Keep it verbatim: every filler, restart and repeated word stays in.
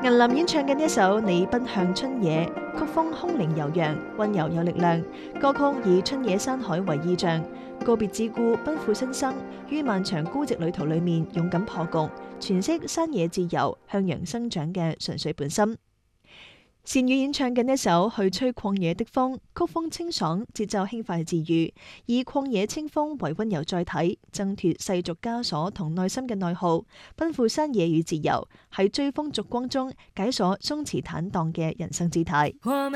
銀琳演唱嘅呢一首《你奔向春野》，曲風空靈悠揚，溫柔有力量。歌曲以春野山海為意象，告別自故，奔赴新生，於漫長孤寂旅途裏面勇敢破局，詮釋山野自由、向陽生長嘅純粹本心。善宇演唱嘅呢首《去吹曠野的風》，曲風清爽，節奏輕快治愈，以曠野清風為溫柔載體，掙脫世俗枷鎖同內心嘅內耗，奔赴山野與自由，喺追風逐光中解鎖鬆弛坦蕩嘅人生姿態。